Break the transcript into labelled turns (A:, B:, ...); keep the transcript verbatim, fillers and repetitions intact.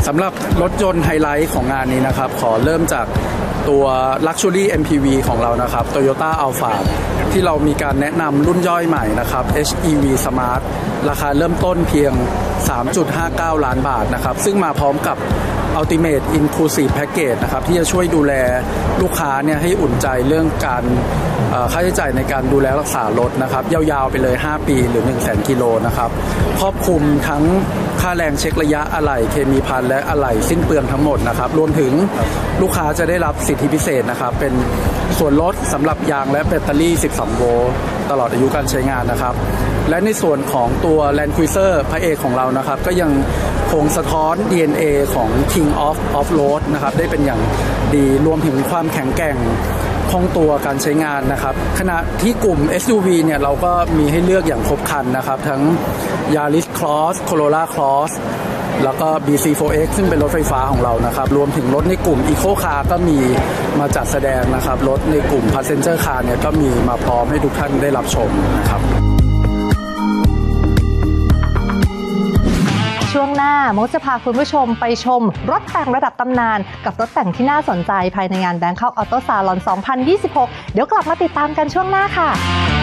A: สำหรับรถยนต์ไฮไลท์ของงานนี้นะครับขอเริ่มจากตัว Luxury เอ็ม พี วี ของเรานะครับ Toyota Alphard ที่เรามีการแนะนำรุ่นย่อยใหม่นะครับ เอช อี วี Smart ราคาเริ่มต้นเพียง สามจุดห้าเก้า ล้านบาทนะครับซึ่งมาพร้อมกับ Ultimate Inclusive Package นะครับที่จะช่วยดูแลลูกค้าเนี่ยให้อุ่นใจเรื่องการค่าใช้จ่ายในการดูแลรักษารถนะครับยาวๆไปเลยห้าปีหรือ หนึ่งแสน กิโลนะครับครอบคลุมทั้งค่าแรงเช็คระยะอะไหล่เคมีภัณฑ์และอะไหล่สิ้นเปลืองทั้งหมดนะครับรวมถึงลูกค้าจะได้รับสิทธิพิเศษนะครับเป็นส่วนลดสำหรับยางและแบตเตอรี่สิบสองโวลต์ตลอดอายุการใช้งานนะครับและในส่วนของตัว Land Cruiser พระเอกของเรานะครับก็ยังคงสะท้อน ดี เอ็น เอ ของ King of Off-Road นะครับได้เป็นอย่างดีรวมถึงความแข็งแกร่งคล่องตัวการใช้งานนะครับขณะที่กลุ่ม เอส ยู วี เนี่ยเราก็มีให้เลือกอย่างครบครันนะครับทั้ง Yaris Cross Corolla Cross แล้วก็ บี ซี โฟร์ เอ็กซ์ ซึ่งเป็นรถไฟฟ้าของเรานะครับรวมถึงรถในกลุ่ม Eco Car ก็มีมาจัดแสดงนะครับรถในกลุ่ม Passenger Car เนี่ยก็มีมาพร้อมให้ทุกท่านได้รับชมนะครับ
B: ช่วงหน้ามดจะพาคุณผู้ชมไปชมรถแต่งระดับตำนานกับรถแต่งที่น่าสนใจภายในงาน Bangkok Auto Salon สองพันยี่สิบหกเดี๋ยวกลับมาติดตามกันช่วงหน้าค่ะ